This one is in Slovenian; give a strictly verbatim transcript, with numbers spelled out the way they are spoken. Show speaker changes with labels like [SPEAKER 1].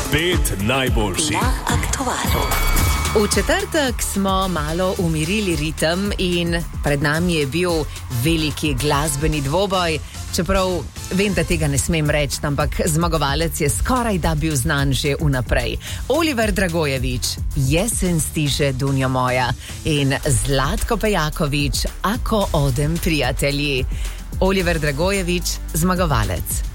[SPEAKER 1] Pet najboljših
[SPEAKER 2] na aktualu.
[SPEAKER 3] V četrtek smo malo umirili ritem in pred nami je bil veliki glasbeni dvoboj, čeprav vem, da tega ne smem reči, ampak zmagovalec je skoraj da bil znan že vnaprej. Oliver Dragojević, Jesen stiže Dunjo moja, in Zlatko Pejaković, Ako odem prijatelji. Oliver Dragojević, zmagovalec.